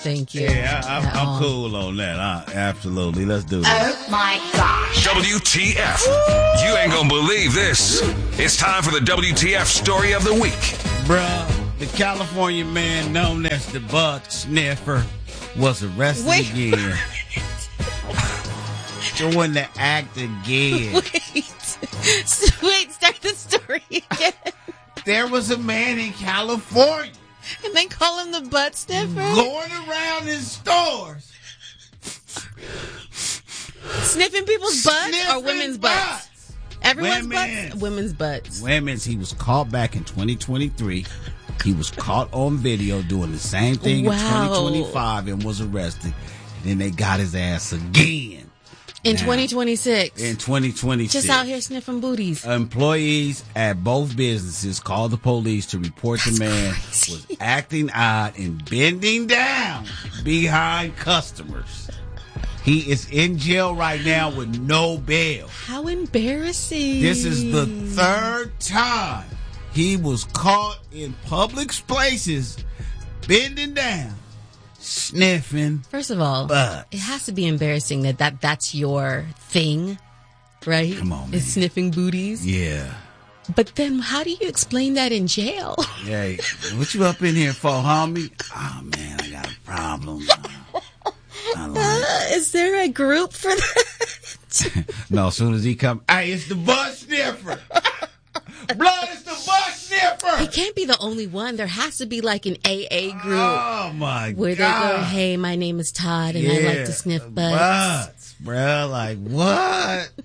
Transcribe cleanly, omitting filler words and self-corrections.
Thank you. Yeah, I'm cool on that. Absolutely. Let's do this. Oh my gosh. WTF. You ain't gonna believe this. It's time for the WTF story of the week. Bruh, the California man known as the butt sniffer was arrested again. Doing the act again. Wait, start the story again. There was a man in California. And they call him the butt sniffer? Going around in stores. Sniffing people's butts or women's butts? Everyone's butts? Women's butts. Women's. He was caught back in 2023. He was caught on video doing the same thing in 2025 and was arrested. And then they got his ass again. In 2026. In 2026. Just out here sniffing booties. Employees at both businesses called the police to report the man was acting odd and bending down behind customers. He is in jail right now with no bail. How embarrassing. This is the third time he was caught in public places bending down. Sniffing. First of all, butts. It has to be embarrassing that's your thing, right? Come on, man. Is sniffing booties. Yeah. But then how do you explain that in jail? Hey, what you up in here for, homie? Oh, man, I got a problem. Is there a group for that? No, as soon as he come, hey, it's the butt sniffer. Blood, it's the butt sniffer. He can't be the only one. There has to be like an AA group. Oh, my where God. they go, hey, my name is Todd and I like to sniff butts. Butts, bro. Like, what?